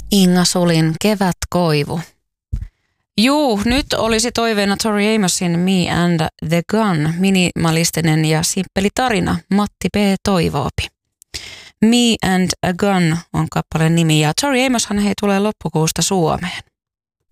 Inga Sulin Kevätkoivu. Juu, nyt olisi toiveena Tori Amosin Me and the Gun, minimalistinen ja simppeli tarina. Matti P. toivoopi. Me and a Gun on kappaleen nimi ja Tori Amoshan tulee loppukuusta Suomeen.